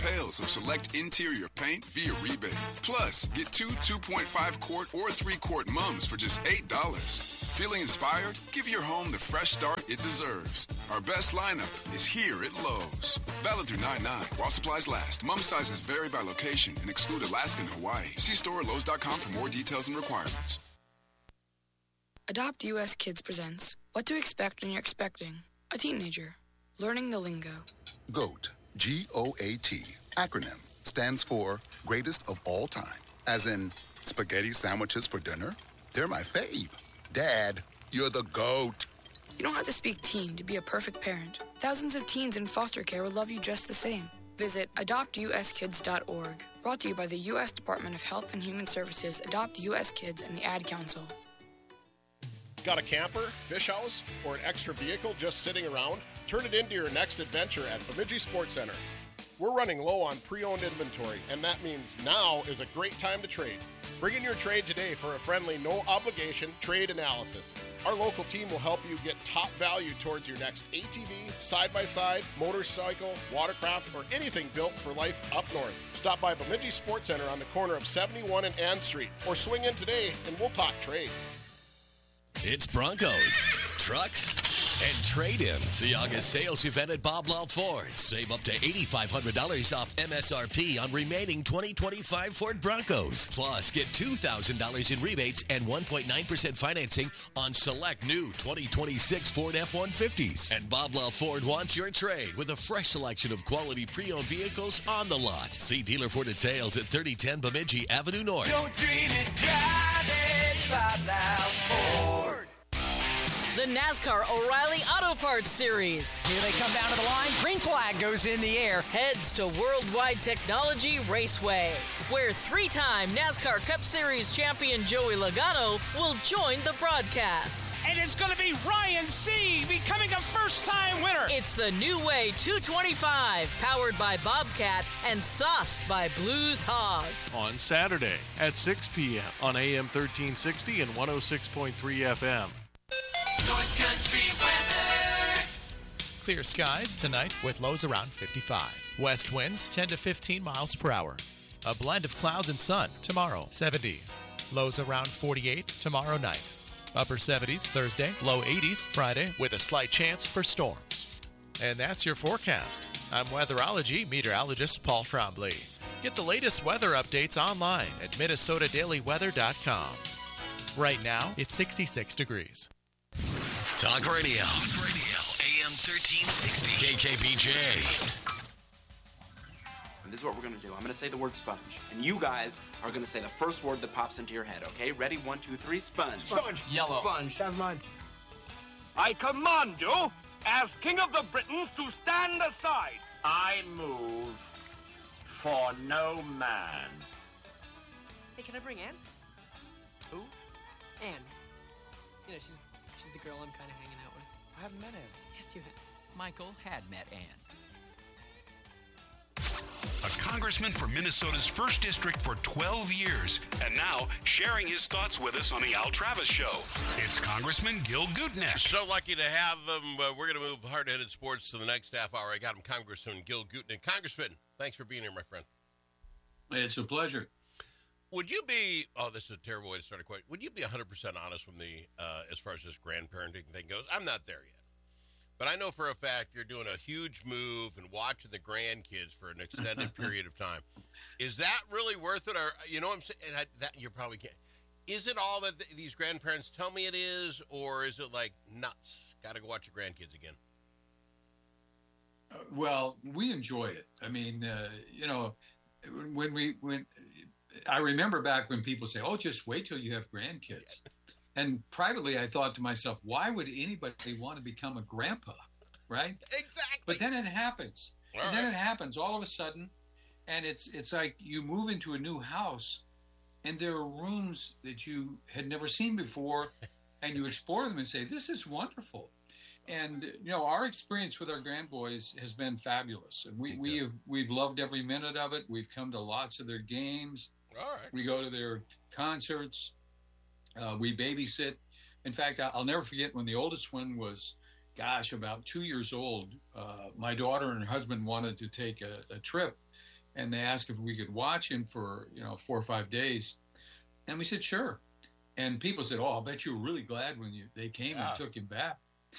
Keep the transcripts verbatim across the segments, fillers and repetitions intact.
pails of select interior paint via rebate. Plus, get two two point five quart or three quart mums for just eight dollars. Feeling inspired? Give your home the fresh start it deserves. Our best lineup is here at Lowe's. Valid through nine nine while supplies last. Mum sizes vary by location and exclude Alaska and Hawaii. See store at Lowe's dot com for more details and requirements. Adopt U S Kids presents What to Expect When You're Expecting a Teenager. Learning the lingo. GOAT, G O A T, acronym, stands for Greatest of All Time. As in, spaghetti sandwiches for dinner? They're my fave. Dad, you're the GOAT. You don't have to speak teen to be a perfect parent. Thousands of teens in foster care will love you just the same. Visit adopt u s kids dot org. Brought to you by the U S Department of Health and Human Services, Adopt U S Kids, and the Ad Council. Got a camper, fish house, or an extra vehicle just sitting around? Turn it into your next adventure at Bemidji Sports Center. We're running low on pre-owned inventory, and that means now is a great time to trade. Bring in your trade today for a friendly, no-obligation trade analysis. Our local team will help you get top value towards your next A T V, side-by-side, motorcycle, watercraft, or anything built for life up north. Stop by Bemidji Sports Center on the corner of seventy-one and Ann Street, or swing in today and we'll talk trade. It's Broncos, trucks, and trade-ins. The August sales event at Bob Lall Ford. Save up to eight thousand five hundred dollars off M S R P on remaining twenty twenty-five Ford Broncos. Plus, get two thousand dollars in rebates and one point nine percent financing on select new twenty twenty-six Ford F one fifties. And Bob Lall Ford wants your trade with a fresh selection of quality pre-owned vehicles on the lot. See dealer for details at thirty ten Bemidji Avenue North. Don't dream it, drive it, Bob Lall Ford. The NASCAR O'Reilly Auto Parts Series. Here they come down to the line. Green flag goes in the air. Heads to Worldwide Technology Raceway, where three-time NASCAR Cup Series champion Joey Logano will join the broadcast. And it's going to be Ryan Sieg becoming a first-time winner. It's the New Way two twenty-five, powered by Bobcat and sauced by Blues Hog. On Saturday at six p.m. on A M thirteen sixty and one oh six point three F M. North Country weather. Clear skies tonight with lows around fifty-five. West winds ten to fifteen miles per hour. A blend of clouds and sun tomorrow, seventy. Lows around forty-eight tomorrow night. Upper seventies Thursday, low eighties Friday with a slight chance for storms. And that's your forecast. I'm weatherology meteorologist Paul Trombley. Get the latest weather updates online at minnesota daily weather dot com. Right now, it's sixty-six degrees. Talk Radio. Talk Radio. A M thirteen sixty. K K B J. And this is what we're going to do. I'm going to say the word sponge. And you guys are going to say the first word that pops into your head, okay? Ready? One, two, three. Sponge. Sponge. Yellow. Sponge. That's mine. I command you, as King of the Britons, to stand aside. I move for no man. Hey, can I bring Ann? Who? Ann. You know, she's she's the girl I'm kind of hanging out with. I haven't met Ann. Yes, you have. Michael had met Ann. A congressman for Minnesota's first district for twelve years, and now sharing his thoughts with us on the Al Travis Show. It's Congressman Gil Gutnick. So lucky to have him. Uh, we're going to move hard-headed sports to the next half hour. I got him, Congressman Gil Gutnick. Congressman, thanks for being here, my friend. It's a pleasure. Would you be, oh, this is a terrible way to start a question. Would you be one hundred percent honest with me uh, as far as this grandparenting thing goes? I'm not there yet. But I know for a fact you're doing a huge move and watching the grandkids for an extended period of time. Is that really worth it? Or, you know what I'm saying? And I, that you probably can't. Is it all that th- these grandparents tell me it is, or is it like nuts? Got to go watch your grandkids again. Uh, well, we enjoy it. I mean, uh, you know, when we, when I remember back when people say, oh, just wait till you have grandkids. And privately, I thought to myself, why would anybody want to become a grandpa, right? Exactly. But then it happens. All and then right. it happens all of a sudden, and it's it's like you move into a new house, and there are rooms that you had never seen before, and you explore them and say, this is wonderful. And, you know, our experience with our grandboys has been fabulous. And we, we have, we've loved every minute of it. We've come to lots of their games. All right. We go to their concerts. Uh, we babysit. In fact, I'll never forget when the oldest one was, gosh, about two years old. Uh, my daughter and her husband wanted to take a, a trip, and they asked if we could watch him for, you know, four or five days. And we said, sure. And people said, oh, I bet you were really glad when you they came Yeah. and took him back.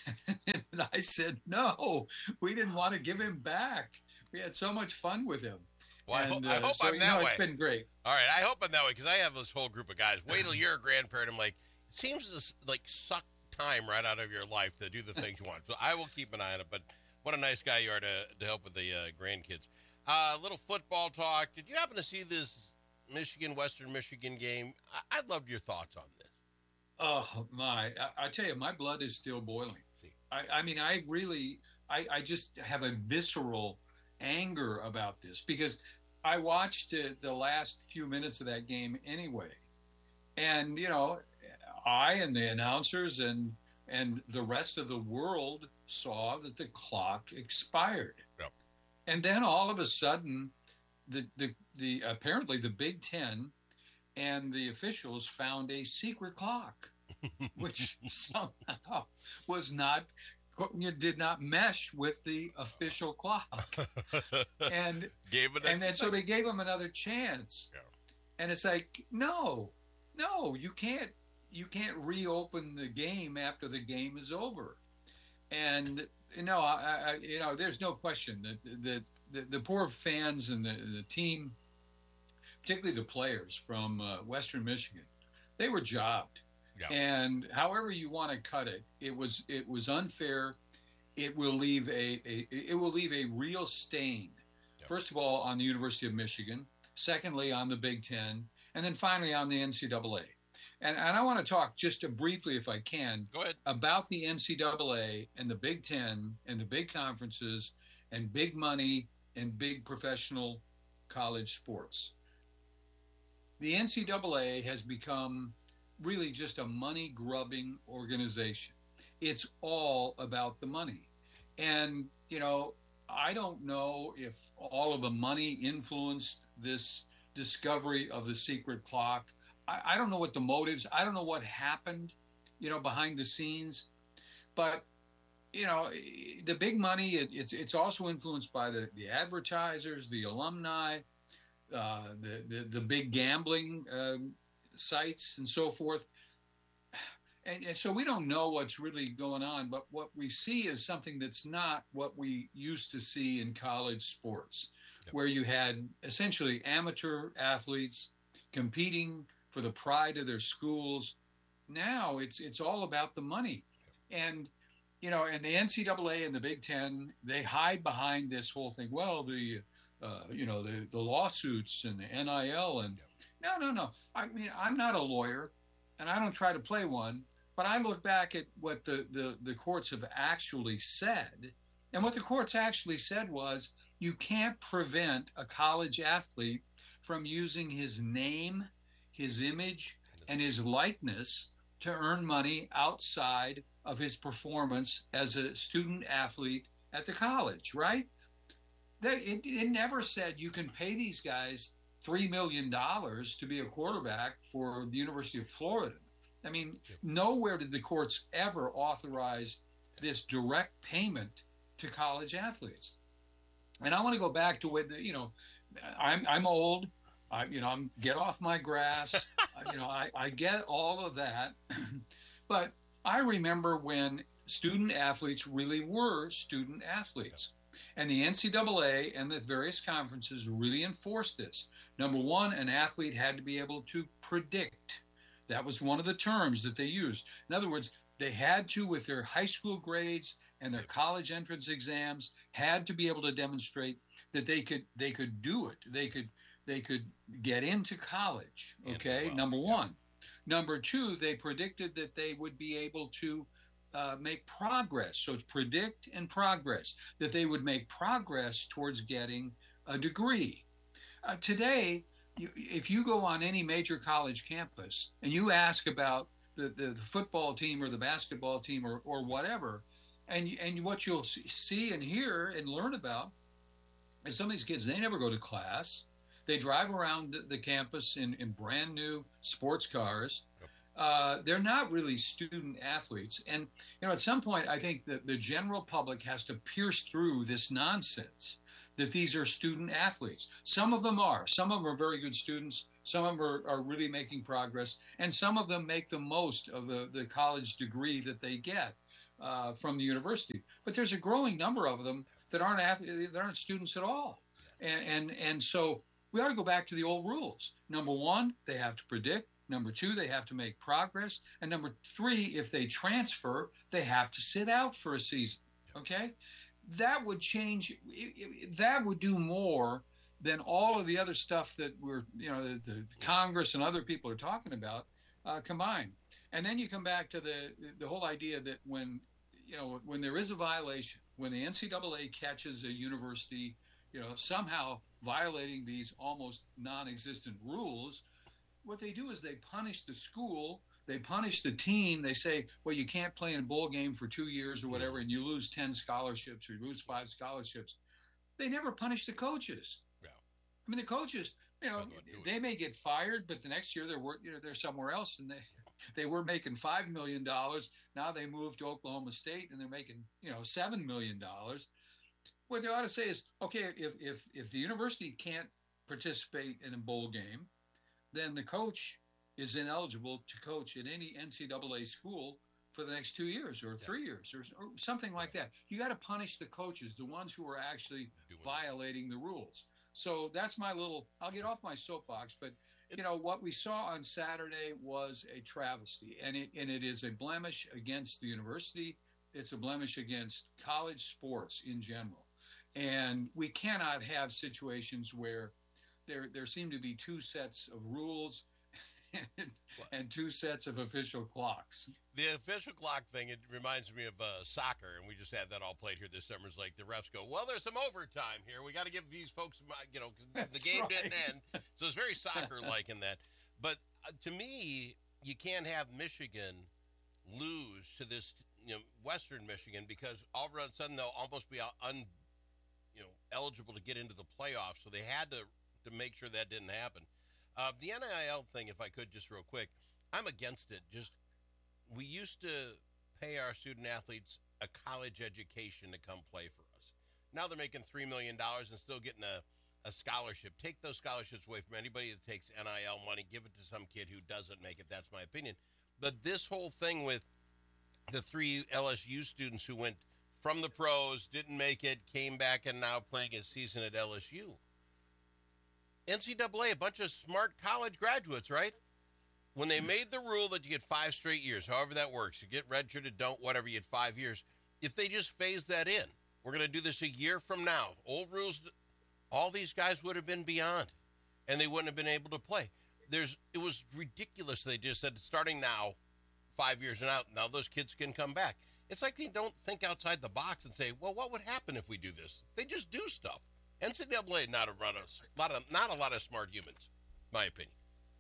And I said, no, we didn't want to give him back. We had so much fun with him. Well, I, And, ho- I uh, hope so, I'm you that know, way. It's been great. All right, I hope I'm that way because I have this whole group of guys. Wait till you're a grandparent. I'm like, it seems to s- like suck time right out of your life to do the things you want. So I will keep an eye on it. But what a nice guy you are to, to help with the uh, grandkids. A uh, little football talk. Did you happen to see this Michigan Western Michigan game? I- I'd love your thoughts on this. Oh my! I, I tell you, my blood is still boiling. See. I, I mean, I really, I, I just have a visceral anger about this because I watched uh, the last few minutes of that game anyway, and you know, I and the announcers and and the rest of the world saw that the clock expired, Yep. and then all of a sudden, the the the apparently the Big Ten and the officials found a secret clock, which somehow was not, did not mesh with the official clock. And Gave it a- and then so they gave him another chance. Yeah. And it's like, no, no, you can't, you can't reopen the game after the game is over. And you know, I, I you know, there's no question that the the, the poor fans and the, the team, particularly the players from uh, Western Michigan, they were jobbed. Yeah. And however you want to cut it, it was it was unfair. It will leave a, a it will leave a real stain. First of all, on the University of Michigan. Secondly, on the Big Ten, and then finally on the N C double A. And and I want to talk just uh, briefly, if I can, Go ahead. about the N C double A and the Big Ten and the big conferences and big money and big professional college sports. The N C double A has become really just a money-grubbing organization. It's all about the money. And, you know, I don't know if all of the money influenced this discovery of the secret clock. I, I don't know what the motives, I don't know what happened, you know, behind the scenes. But, you know, the big money, it, it's it's also influenced by the, the advertisers, the alumni, uh, the, the, the big gambling um, sites and so forth. And, and so we don't know what's really going on, but what we see is something that's not what we used to see in college sports, yep. where you had essentially amateur athletes competing for the pride of their schools. Now it's it's all about the money. And, you know, and the N C double A and the Big Ten, they hide behind this whole thing. Well, the, uh, you know, the, the lawsuits and the N I L and no, no, no. I mean, I'm not a lawyer and I don't try to play one. But I look back at what the, the, the courts have actually said. And what the courts actually said was you can't prevent a college athlete from using his name, his image, and his likeness to earn money outside of his performance as a student athlete at the college, right? They, it, it never said you can pay these guys three million dollars to be a quarterback for the University of Florida. I mean, nowhere did the courts ever authorize this direct payment to college athletes. And I want to go back to what, the, you know, I'm I'm old. I, you know, I'm get off my grass. you know, I, I get all of that. But I remember when student athletes really were student athletes. And the N C double A and the various conferences really enforced this. Number one, an athlete had to be able to predict. That was one of the terms that they used. In other words, they had to, with their high school grades and their college entrance exams, had to be able to demonstrate that they could they could do it. They could they could get into college. Okay, well, number one. Yeah. Number two, they predicted that they would be able to uh, make progress. So it's predict and progress, that they would make progress towards getting a degree. Uh, today, You, if you go on any major college campus and you ask about the, the, the football team or the basketball team or, or whatever, and and what you'll see and hear and learn about is some of these kids, they never go to class. They drive around the, the campus in, in brand new sports cars. Uh, they're not really student athletes. And, you know, at some point, I think that the general public has to pierce through this nonsense that these are student athletes. Some of them are. Some of them are very good students. Some of them are, are really making progress. And some of them make the most of the, the college degree that they get uh, from the university. But there's a growing number of them that aren't athletes, that aren't students at all. And, and, and so we ought to go back to the old rules. Number one, they have to predict. Number two, they have to make progress. And number three, if they transfer, they have to sit out for a season. Okay? That would change, that would do more than all of the other stuff that we're, you know, the, the Congress and other people are talking about uh, combined. And then you come back to the the whole idea that when, you know, when there is a violation, when the N C double A catches a university, you know, somehow violating these almost non-existent rules, what they do is they punish the school, they punish the team. They say, well, you can't play in a bowl game for two years or whatever, and you lose ten scholarships or you lose five scholarships. They never punish the coaches. Yeah. I mean, the coaches, you know, they may get fired, but the next year they're work, you know, they're somewhere else, and they they were making five million dollars. Now they moved to Oklahoma State, and they're making, you know, seven million dollars. What they ought to say is, okay, if if if the university can't participate in a bowl game, then the coach is ineligible to coach at any N C double A school for the next two years or three yeah. years or, or something like that. You got to punish the coaches, the ones who are actually Doing violating it. the rules. So that's my little, I'll get off my soapbox, but it's, you know, what we saw on Saturday was a travesty, and it, and it is a blemish against the university. It's a blemish against college sports in general. And we cannot have situations where there, there seem to be two sets of rules and, and two sets of official clocks. The official clock thing, it reminds me of uh, soccer, and we just had that all played here this summer. It's like the refs go, well, there's some overtime here. We got to give these folks, you know, because the game right. didn't end. So it's very soccer-like in that. But uh, to me, you can't have Michigan lose to this, you know, Western Michigan, because all of a sudden they'll almost be un, you know, eligible to get into the playoffs. So they had to, to make sure that didn't happen. Uh, the N I L thing, if I could just real quick, I'm against it. Just we used to pay our student athletes a college education to come play for us. Now they're making three million dollars and still getting a, a scholarship. Take those scholarships away from anybody that takes N I L money. Give it to some kid who doesn't make it. That's my opinion. But this whole thing with the three L S U students who went from the pros, didn't make it, came back, and now playing a season at L S U. N C double A, a bunch of smart college graduates, right? When they made the rule that you get five straight years, however that works, you get redshirted, don't, whatever, you get five years. If they just phase that in, we're going to do this a year from now. Old rules, all these guys would have been beyond, and they wouldn't have been able to play. There's, it was ridiculous. They just said, starting now, five years and out, now those kids can come back. It's like they don't think outside the box and say, well, what would happen if we do this? They just do stuff. N C double A not a, run a lot of not a lot of smart humans, my opinion.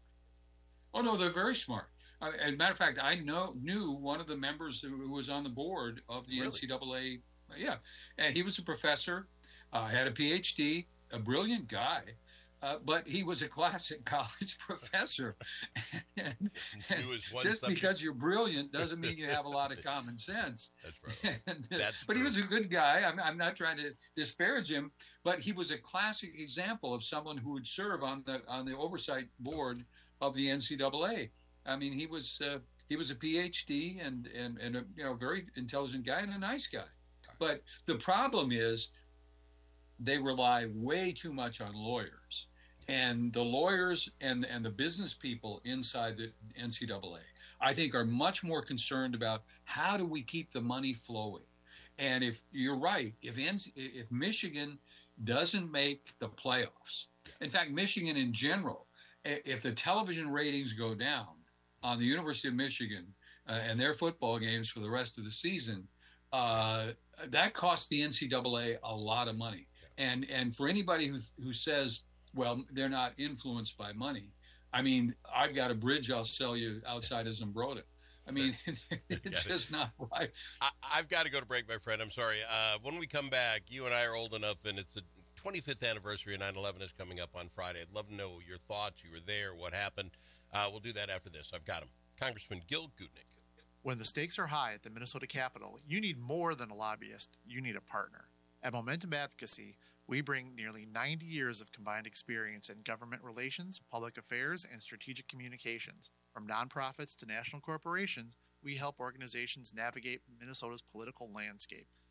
Oh no, they're very smart. Uh, as a matter of fact, I know knew one of the members who was on the board of the really? N C double A. Yeah, and he was a professor, uh, had a P H D, a brilliant guy, uh, but he was a classic college professor. and, and just subject. Because you're brilliant doesn't mean you have a lot of common sense. That's right. and, That's but true. He was a good guy. I'm, I'm not trying to disparage him, but he was a classic example of someone who would serve on the on the oversight board of the N C double A. I mean, he was uh, he was a P H D and and and a you know very intelligent guy and a nice guy. But the problem is they rely way too much on lawyers, and the lawyers and and the business people inside the N C double A, I think, are much more concerned about how do we keep the money flowing. And if you're right, if N C, if Michigan doesn't make the playoffs, in fact, Michigan in general, if the television ratings go down on the University of Michigan uh, and their football games for the rest of the season, uh, that costs the N C double A a lot of money. And and for anybody who who says, well, they're not influenced by money, I mean, I've got a bridge I'll sell you outside of Zumbrota. I mean, it's just not right. I, I've got to go to break, my friend. I'm sorry. Uh, when we come back, you and I are old enough, and it's the twenty-fifth anniversary of nine eleven is coming up on Friday. I'd love to know your thoughts. You were there. What happened? Uh, we'll do that after this. I've got him. Congressman Gil Gutnick. When the stakes are high at the Minnesota Capitol, you need more than a lobbyist. You need a partner. At Momentum Advocacy, We bring nearly ninety years of combined experience in government relations, public affairs, and strategic communications. From nonprofits to national corporations, we help organizations navigate Minnesota's political landscape.